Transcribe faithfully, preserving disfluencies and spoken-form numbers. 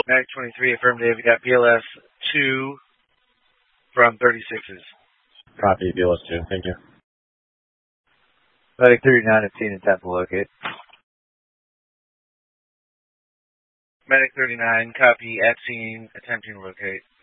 Medic twenty-three, affirmative. We got B L S two from thirty-sixes. Copy, B L S two. Thank you. Medic thirty-nine, obtain and tap to locate. Medic thirty-nine, copy, at scene, attempting to locate.